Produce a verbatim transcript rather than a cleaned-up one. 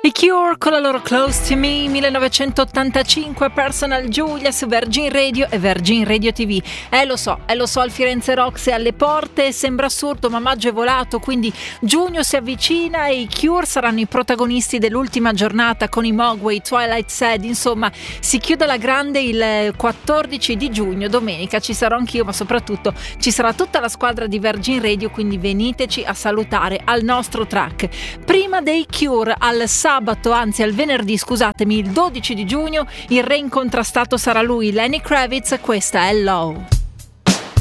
I Cure con la loro Close to Me millenovecentottantacinque, Personal Giulia su Virgin Radio e Virgin Radio ti vu. Eh lo so, eh lo so, il Firenze Rocks è alle porte, sembra assurdo ma maggio è volato, quindi giugno si avvicina e i Cure saranno i protagonisti dell'ultima giornata con i Mogwai, Twilight Sad, insomma si chiude la grande il quattordici di giugno, domenica ci sarò anch'io, ma soprattutto ci sarà tutta la squadra di Virgin Radio, quindi veniteci a salutare al nostro track. Prima dei Cure al sabato, anzi al venerdì, scusatemi, il dodici di giugno, il re incontrastato sarà lui, Lenny Kravitz, questa è Low.